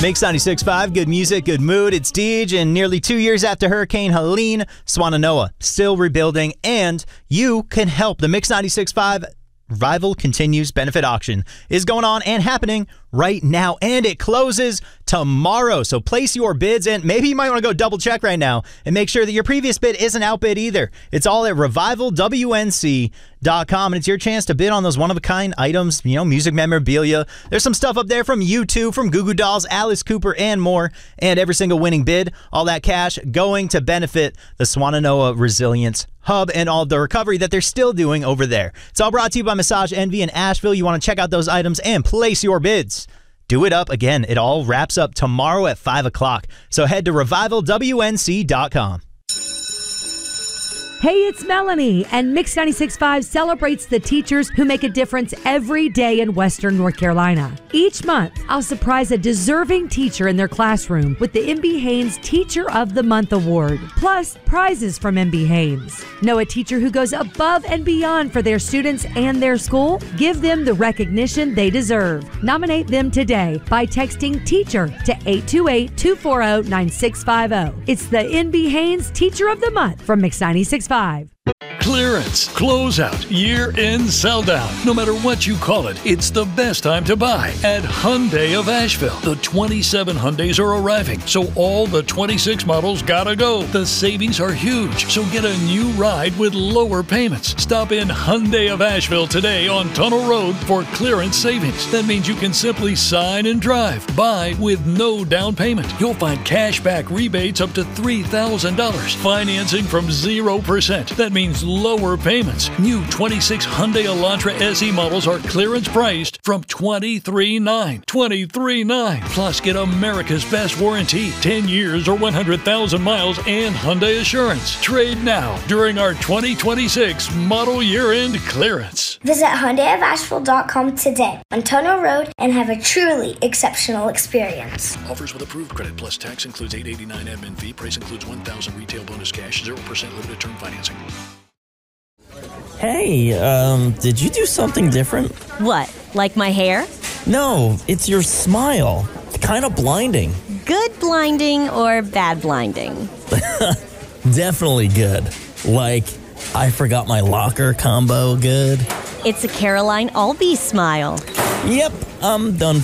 Mix 96.5, good music, good mood. It's Deej, and nearly 2 years after Hurricane Helene, Swannanoa still rebuilding, and you can help. The Mix 96.5 Revival Continues benefit auction is going on and happening right now, and it closes tomorrow. So place your bids, and maybe you might want to go double check right now and make sure that your previous bid isn't outbid either. It's all at revivalwnc.com, and it's your chance to bid on those one-of-a-kind items, music memorabilia. There's some stuff up there from U2, from Goo Goo Dolls, Alice Cooper, and more. And every single winning bid, all that cash going to benefit the Swannanoa Resilience Hub and all the recovery that they're still doing over there. It's all brought to you by Massage Envy in Asheville. You want to check out those items and place your bids. Do it up. Again, it all wraps up tomorrow at 5 o'clock. So head to revivalwnc.com. Hey, it's Melanie, and Mix 96.5 celebrates the teachers who make a difference every day in Western North Carolina. Each month, I'll surprise a deserving teacher in their classroom with the MB Haynes Teacher of the Month Award, plus prizes from MB Haynes. Know a teacher who goes above and beyond for their students and their school? Give them the recognition they deserve. Nominate them today by texting TEACHER to 828-240-9650. It's the MB Haynes Teacher of the Month from Mix 96.5. Clearance, closeout, year-end sell-down. No matter what you call it, it's the best time to buy at Hyundai of Asheville. The 27 Hyundais are arriving, so all the 26 models gotta go. The savings are huge, so get a new ride with lower payments. Stop in Hyundai of Asheville today on Tunnel Road for clearance savings. That means you can simply sign and drive. Buy with no down payment. You'll find cashback rebates up to $3,000. Financing from 0%. That means lower payments. New 26 Hyundai Elantra SE models are clearance priced from $23,900. $23,900. Plus, get America's best warranty, 10 years or 100,000 miles, and Hyundai Assurance. Trade now during our 2026 model year-end clearance. Visit HyundaiofAsheville.com today on Tunnel Road and have a truly exceptional experience. Offers with approved credit plus tax includes $889 admin fee. Price includes $1,000 retail bonus cash, 0% limited term financing. Hey, did you do something different? What, like my hair? No, it's your smile. Kind of blinding. Good blinding or bad blinding? Definitely good. Like, I forgot my locker combo good. It's a Caroline Albee smile. Yep, I'm done